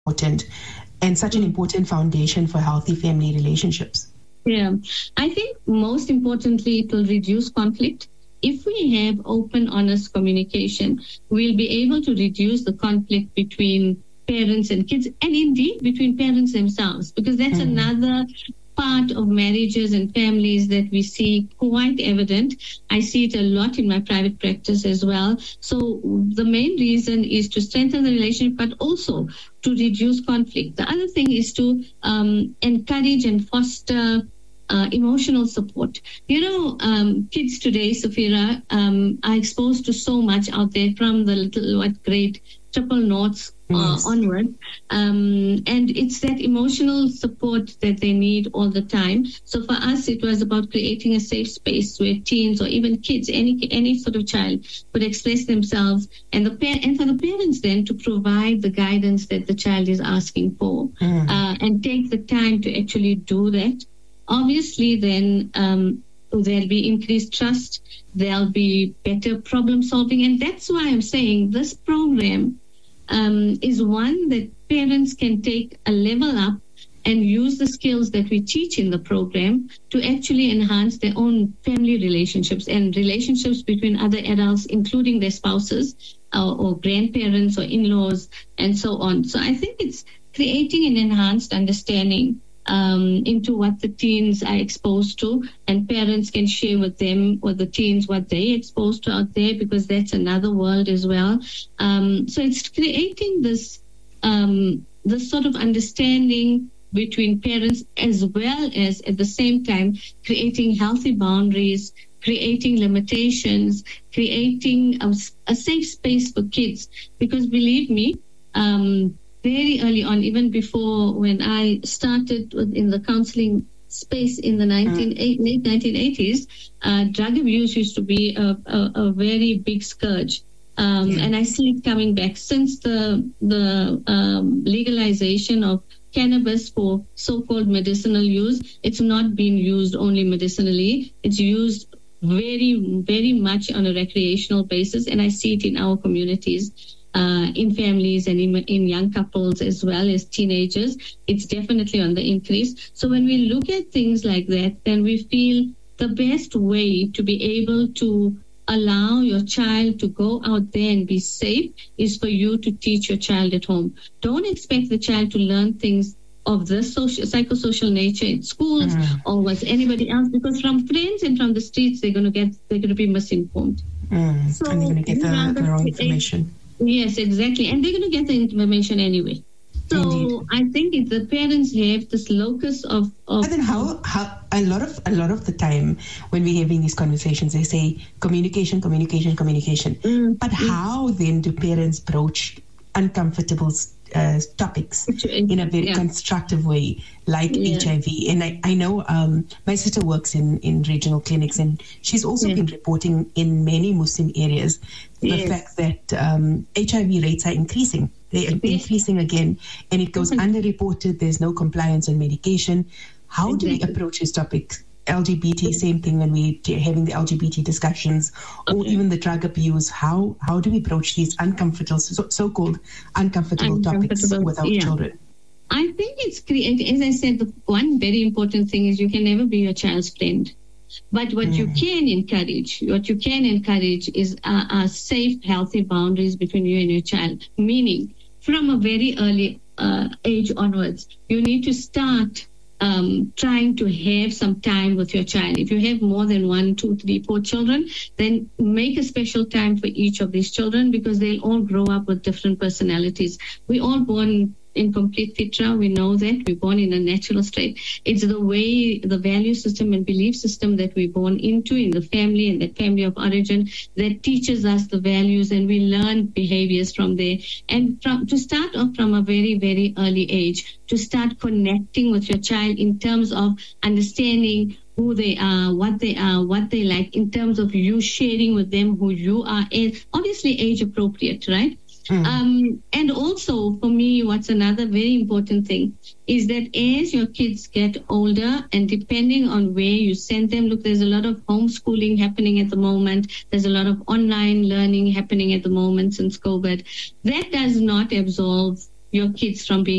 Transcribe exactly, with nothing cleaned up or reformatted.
important and such an important foundation for healthy family relationships. Yeah, I think most importantly, it will reduce conflict. If we have open, honest communication, we'll be able to reduce the conflict between parents and kids, and indeed between parents themselves, because that's mm. another part of marriages and families that we see quite evident. I see it a lot in my private practice as well. So the main reason is to strengthen the relationship, but also to reduce conflict. The other thing is to um, encourage and foster uh, emotional support. You know, um, kids today, Safira, um, are exposed to so much out there from the little, what, grade triple noughts Uh, yes. onward. Um, and it's that emotional support that they need all the time. So for us, it was about creating a safe space where teens or even kids, any any sort of child, could express themselves, and the pa- and for the parents then to provide the guidance that the child is asking for, mm. uh, and take the time to actually do that. Obviously, then um, there'll be increased trust, there'll be better problem solving, and that's why I'm saying this program Um, is one that parents can take a level up and use the skills that we teach in the program to actually enhance their own family relationships and relationships between other adults, including their spouses uh, or grandparents or in-laws and so on. So I think it's creating an enhanced understanding um, into what the teens are exposed to, and parents can share with them or the teens what they're exposed to out there, because that's another world as well. Um, so it's creating this um, this sort of understanding between parents, as well as at the same time creating healthy boundaries, creating limitations, creating a, a safe space for kids. Because believe me, um, very early on, even before when I started in the counseling space in the nineteen, mm. late nineteen eighties, uh, drug abuse used to be a, a, a very big scourge. Um, yeah. And I see it coming back since the, the um, legalization of cannabis for so-called medicinal use. It's not being used only medicinally. It's used very, very much on a recreational basis. And I see it in our communities. Uh, in families and in, in young couples as well as teenagers, it's definitely on the increase. So when we look at things like that, then we feel the best way to be able to allow your child to go out there and be safe is for you to teach your child at home. Don't expect the child to learn things of the social, psychosocial nature in schools mm. or with anybody else, because from friends and from the streets, they're going to get, they're going to be misinformed. Mm. So and they're going to get the, the wrong information. Yes, exactly. And they're going to get the information anyway. So Indeed. I think if the parents have this locus of... of but then how, how a lot of a lot of the time when we're having these conversations, they say communication, communication, communication. Mm, but mm. how then do parents broach uncomfortable uh, topics in a very yeah. constructive way, like yeah. H I V? And I, I know um, my sister works in, in regional clinics, and she's also yeah. been reporting in many Muslim areas the yes. fact that um, H I V rates are increasing. They are yes. increasing again, and it goes mm-hmm. underreported. There's no compliance on medication. How exactly. do we approach this topic? L G B T, same thing when we're having the L G B T discussions, okay. or even the drug abuse. How how do we approach these uncomfortable, so, so-called uncomfortable, uncomfortable topics with our yeah. children? I think it's creating, as I said, the one very important thing is you can never be your child's friend. But what mm. you can encourage, what you can encourage is uh, uh, safe, healthy boundaries between you and your child. Meaning, from a very early uh, age onwards, you need to start um, trying to have some time with your child. If you have more than one, two, three, four children, then make a special time for each of these children, because they'll all grow up with different personalities. We all born in complete fitra, we know that. We're born in a natural state. It's the way, the value system and belief system that we're born into in the family and that family of origin that teaches us the values, and we learn behaviors from there. And from, to start off from a very, very early age, to start connecting with your child in terms of understanding who they are, what they are, what they like, in terms of you sharing with them who you are, obviously age appropriate, right? Mm. Um, and also, for me, what's another very important thing is that as your kids get older, and depending on where you send them, look, there's a lot of homeschooling happening at the moment. There's a lot of online learning happening at the moment since COVID. That does not absolve your kids from being